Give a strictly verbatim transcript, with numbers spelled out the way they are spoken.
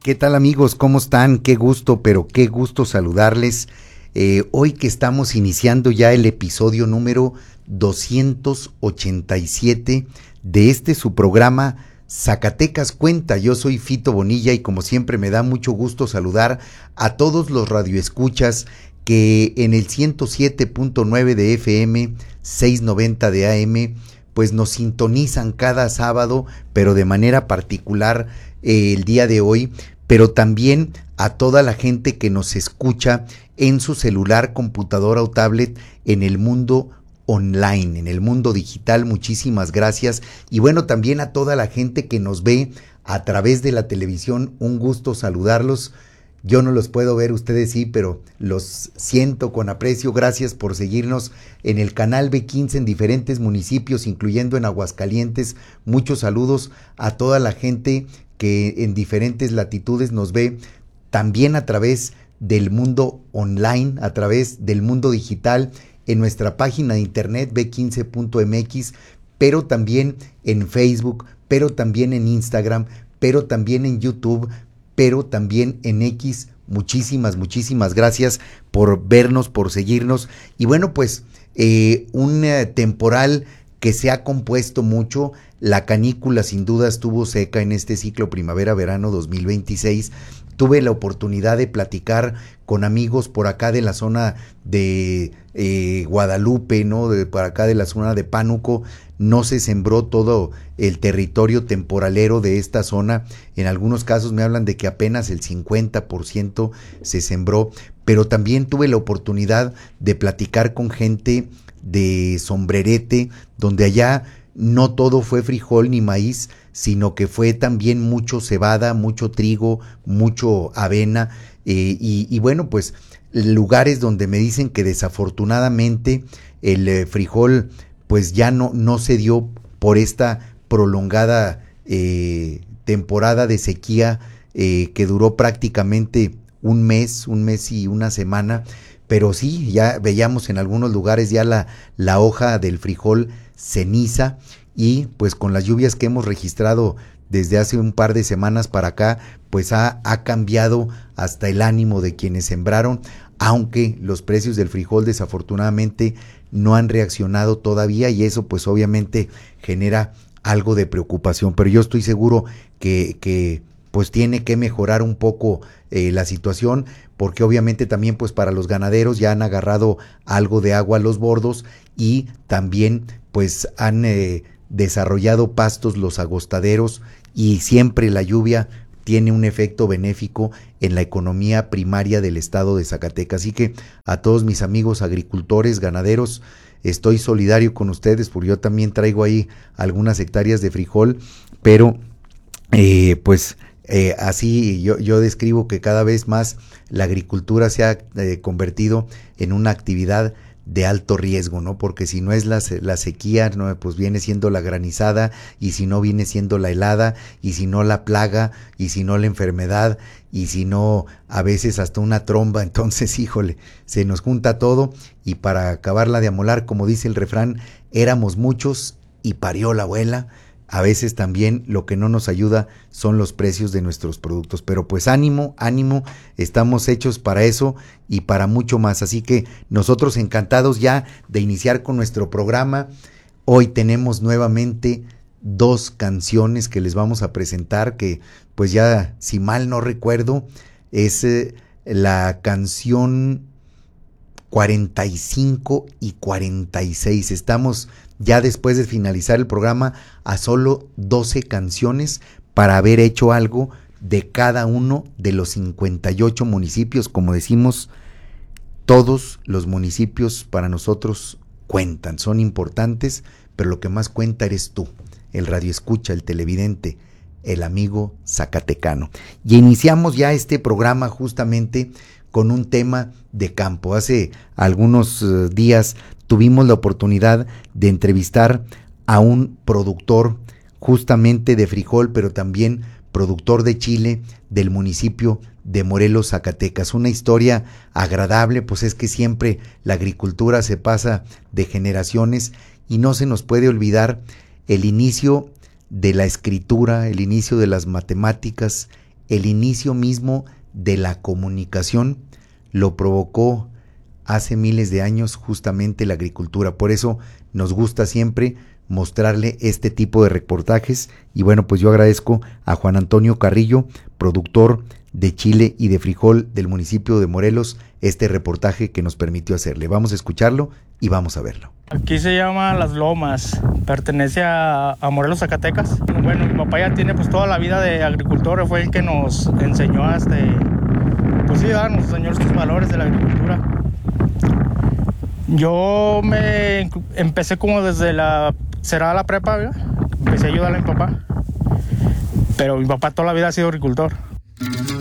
¿Qué tal, amigos? ¿Cómo están? Qué gusto, pero qué gusto saludarles. Eh, hoy que estamos iniciando ya el episodio número doscientos ochenta y siete de este su programa Zacatecas Cuenta. Yo soy Fito Bonilla y como siempre me da mucho gusto saludar a todos los radioescuchas que en el ciento siete punto nueve de F M, seiscientos noventa de A M, pues nos sintonizan cada sábado, pero de manera particular eh, el día de hoy, pero también a toda la gente que nos escucha en su celular, computadora o tablet en el mundo online, en el mundo digital. Muchísimas gracias. Y bueno, también a toda la gente que nos ve a través de la televisión, un gusto saludarlos. Yo no los puedo ver, ustedes sí, pero los siento con aprecio. Gracias por seguirnos en el canal B quince en diferentes municipios, incluyendo en Aguascalientes. Muchos saludos a toda la gente que en diferentes latitudes nos ve también a través del mundo online, a través del mundo digital, en nuestra página de internet b quince punto m x, pero también en Facebook, pero también en Instagram, pero también en YouTube, pero también en X. Muchísimas, muchísimas gracias por vernos, por seguirnos. Y bueno, pues eh, un eh, temporal que se ha compuesto mucho. La canícula sin duda estuvo seca en este ciclo primavera-verano dos mil veintiséis. Tuve la oportunidad de platicar con amigos por acá de la zona de eh, Guadalupe, ¿no? De, por acá de la zona de Pánuco. No se sembró todo el territorio temporalero de esta zona. En algunos casos me hablan de que apenas el cincuenta por ciento se sembró, pero también tuve la oportunidad de platicar con gente de Sombrerete, donde allá no todo fue frijol ni maíz, sino que fue también mucho cebada, mucho trigo, mucho avena, eh, y, y bueno, pues lugares donde me dicen que desafortunadamente el eh, frijol pues ya no, no se dio por esta prolongada eh, temporada de sequía eh, que duró prácticamente un mes, un mes y una semana. Pero sí, ya veíamos en algunos lugares ya la, la hoja del frijol ceniza, y pues con las lluvias que hemos registrado desde hace un par de semanas para acá, pues ha, ha cambiado hasta el ánimo de quienes sembraron, aunque los precios del frijol desafortunadamente no han reaccionado todavía, y eso pues obviamente genera algo de preocupación. Pero yo estoy seguro que, que pues tiene que mejorar un poco eh, la situación, porque obviamente también pues para los ganaderos ya han agarrado algo de agua a los bordos, y también pues han eh, desarrollado pastos los agostaderos, y siempre la lluvia tiene un efecto benéfico en la economía primaria del estado de Zacatecas. Así que a todos mis amigos agricultores, ganaderos, estoy solidario con ustedes, porque yo también traigo ahí algunas hectáreas de frijol, pero eh, pues Eh, así yo, yo describo que cada vez más la agricultura se ha eh, convertido en una actividad de alto riesgo, ¿no? Porque si no es la, la sequía, ¿no? Pues viene siendo la granizada, y si no viene siendo la helada, y si no la plaga, y si no la enfermedad, y si no a veces hasta una tromba. Entonces, híjole, se nos junta todo, y para acabarla de amolar, como dice el refrán, éramos muchos y parió la abuela. A veces también lo que no nos ayuda son los precios de nuestros productos, pero pues ánimo, ánimo, estamos hechos para eso y para mucho más. Así que nosotros encantados ya de iniciar con nuestro programa. Hoy tenemos nuevamente dos canciones que les vamos a presentar, que pues ya, si mal no recuerdo, es eh, la canción cuarenta y cinco y cuarenta y seis. Estamos ya después de finalizar el programa a solo doce canciones para haber hecho algo de cada uno de los cincuenta y ocho municipios. Como decimos, todos los municipios para nosotros cuentan, son importantes, pero lo que más cuenta eres tú, el radioescucha, el televidente, el amigo zacatecano. Y iniciamos ya este programa justamente con un tema de campo. Hace algunos uh, días tuvimos la oportunidad de entrevistar a un productor justamente de frijol, pero también productor de chile del municipio de Morelos, Zacatecas. Una historia agradable, pues es que siempre la agricultura se pasa de generaciones, y no se nos puede olvidar el inicio de la escritura, el inicio de las matemáticas, el inicio mismo de la comunicación lo provocó hace miles de años justamente la agricultura. Por eso nos gusta siempre mostrarle este tipo de reportajes. Y bueno, pues yo agradezco a Juan Antonio Carrillo, productor de chile y de frijol del municipio de Morelos, este reportaje que nos permitió hacerle. Vamos a escucharlo y vamos a verlo. Aquí se llama Las Lomas, pertenece a, a Morelos, Zacatecas. Bueno, mi papá ya tiene pues toda la vida de agricultor, fue el que nos enseñó a este, pues sí, nos enseñó estos valores de la agricultura. Yo me empecé como desde la, será la prepa, ¿verdad? Empecé a ayudarle a mi papá, pero mi papá toda la vida ha sido agricultor.